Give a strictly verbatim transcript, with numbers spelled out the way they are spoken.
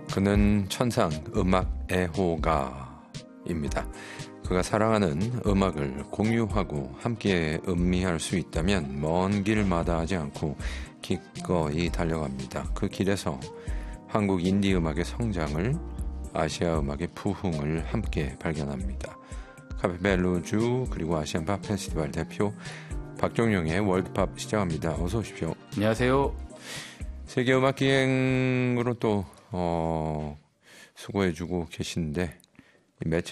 그는 천상 음악 애호가입니다. 그가 사랑하는 음악을 공유하고 함께 음미할 수 있다면 먼 길마다 하지 않고 기꺼이 달려갑니다. 그 길에서 한국 인디 음악의 성장을, 아시아 음악의 부흥을 함께 발견합니다. 카페벨루주 그리고 아시안 팝 페스티벌 대표 박종용의 월드팝 시작합니다. 어서 오십시오. 안녕하세요. 세계 음악 기행으로 또 어, 수고해주고 계신데 매체